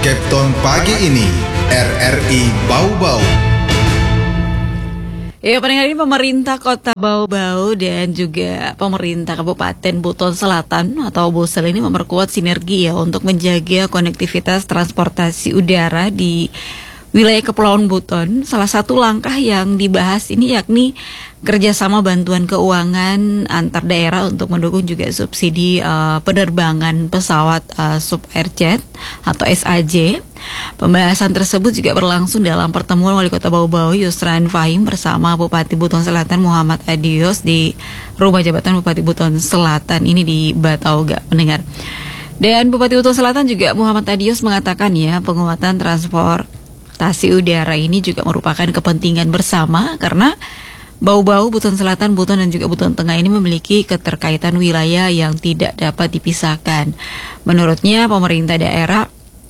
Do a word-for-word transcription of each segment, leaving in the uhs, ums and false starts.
Captain pagi ini R R I Bau-Bau. Ya, pendengar, ini pemerintah Kota Bau-Bau dan juga pemerintah Kabupaten Buton Selatan atau Busel ini memperkuat sinergi ya untuk menjaga konektivitas transportasi udara di wilayah Kepulauan Buton. Salah satu langkah yang dibahas ini yakni kerjasama bantuan keuangan antar daerah untuk mendukung juga subsidi uh, penerbangan pesawat uh, sub airjet atau S A J. Pembahasan tersebut juga berlangsung dalam pertemuan Wali Kota Bau-Bau Yusran Fahim bersama Bupati Buton Selatan Muhammad Adios di Rumah Jabatan Bupati Buton Selatan ini di Batauga, pendengar. Dan Bupati Buton Selatan juga Muhammad Adios mengatakan ya, penguatan transportasi udara ini juga merupakan kepentingan bersama karena Bau-Bau, Buton Selatan, Buton dan juga Buton Tengah ini memiliki keterkaitan wilayah yang tidak dapat dipisahkan. Menurutnya pemerintah daerah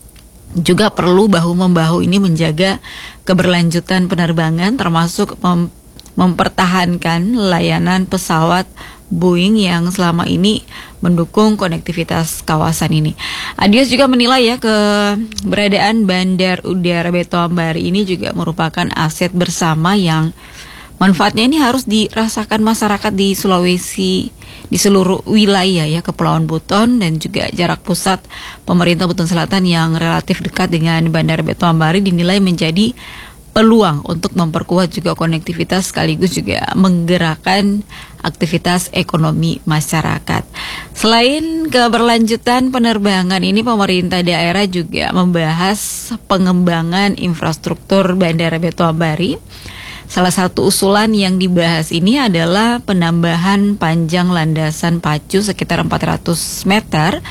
juga perlu bahu-membahu ini menjaga keberlanjutan penerbangan termasuk mem- mempertahankan layanan pesawat Boeing yang selama ini mendukung konektivitas kawasan ini. Adios juga menilai ya keberadaan Bandar Udara Beto Ambari ini juga merupakan aset bersama yang manfaatnya ini harus dirasakan masyarakat di Sulawesi, di seluruh wilayah ya Kepulauan Buton dan juga jarak pusat pemerintah Buton Selatan yang relatif dekat dengan Bandara Beto Ambari dinilai menjadi peluang untuk memperkuat juga konektivitas sekaligus juga menggerakkan aktivitas ekonomi masyarakat. Selain keberlanjutan penerbangan ini, pemerintah daerah juga membahas pengembangan infrastruktur Bandara Beto Ambari. Salah satu usulan yang dibahas ini adalah penambahan panjang landasan pacu sekitar empat ratus meter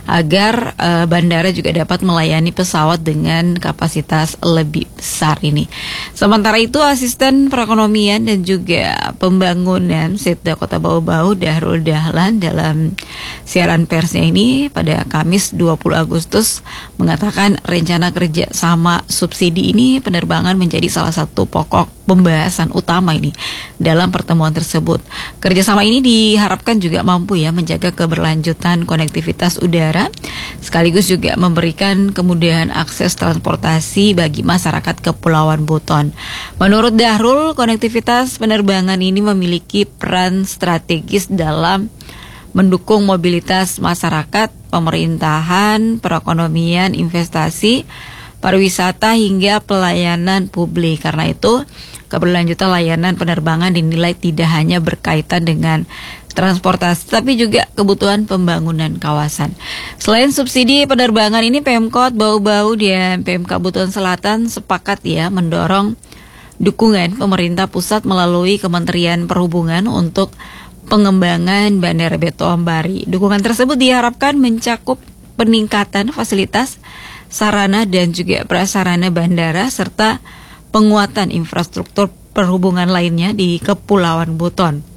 agar e, bandara juga dapat melayani pesawat dengan kapasitas lebih besar ini. Sementara itu, Asisten Perekonomian dan juga Pembangunan Setda Kota Bau-Bau Dahrul Dahlan dalam siaran persnya ini pada Kamis dua puluh Agustus mengatakan rencana kerja sama subsidi ini penerbangan menjadi salah satu pokok pembahasan utama ini dalam pertemuan tersebut. Kerjasama ini diharapkan juga mampu ya menjaga keberlanjutan konektivitas udara sekaligus juga memberikan kemudahan akses transportasi bagi masyarakat Kepulauan Buton. Menurut Dahrul, konektivitas penerbangan ini memiliki peran strategis dalam mendukung mobilitas masyarakat, pemerintahan, perekonomian, investasi, pariwisata hingga pelayanan publik. Karena itu, keberlanjutan layanan penerbangan dinilai tidak hanya berkaitan dengan transportasi, tapi juga kebutuhan pembangunan kawasan. Selain subsidi penerbangan ini, Pemkot Bau-Bau dan Pemkab Buton Selatan sepakat ya mendorong dukungan pemerintah pusat melalui Kementerian Perhubungan untuk pengembangan Bandara Beto Ambari. Dukungan tersebut diharapkan mencakup peningkatan fasilitas, sarana dan juga prasarana bandara serta penguatan infrastruktur perhubungan lainnya di Kepulauan Buton.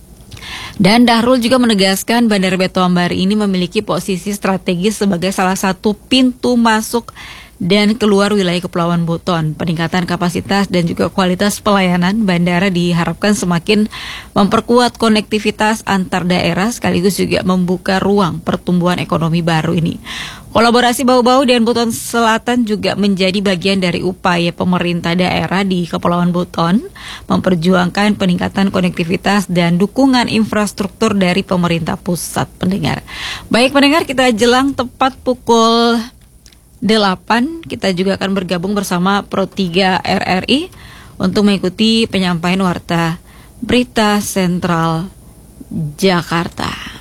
Dan Dahrul juga menegaskan Bandara Beto Ambari ini memiliki posisi strategis sebagai salah satu pintu masuk dan keluar wilayah Kepulauan Buton. Peningkatan kapasitas dan juga kualitas pelayanan bandara diharapkan semakin memperkuat konektivitas antar daerah sekaligus juga membuka ruang pertumbuhan ekonomi baru ini. Kolaborasi Bau-Bau dan Buton Selatan juga menjadi bagian dari upaya pemerintah daerah di Kepulauan Buton memperjuangkan peningkatan konektivitas dan dukungan infrastruktur dari pemerintah pusat, pendengar. Baik pendengar, kita jelang tepat pukul delapan, kita juga akan bergabung bersama Pro tiga R R I untuk mengikuti penyampaian warta berita sentral Jakarta.